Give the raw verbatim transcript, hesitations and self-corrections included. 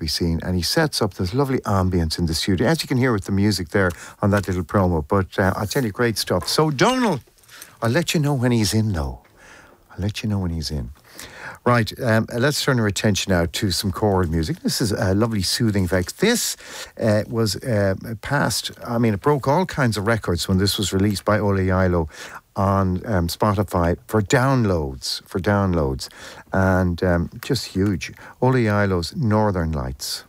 be seen, and he sets up this lovely ambience in the studio, as you can hear with the music there on that little promo. But uh, I tell you, great stuff. So Donal, I'll let you know when he's in, though. I'll let you know when he's in. Right, um, let's turn our attention now to some choral music. This is a lovely soothing effect. This uh, was uh, passed, I mean, it broke all kinds of records when this was released by Ola Yailo on um, Spotify for downloads, for downloads. And um, just huge. Ola Yailo's Northern Lights.